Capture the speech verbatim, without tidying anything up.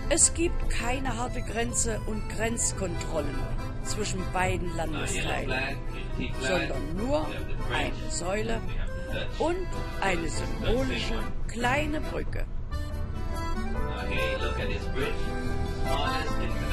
Es gibt keine harte Grenze und Grenzkontrollen zwischen beiden Landesteilen, sondern nur eine Säule und eine symbolische kleine Brücke. Okay, look at this bridge. Smallest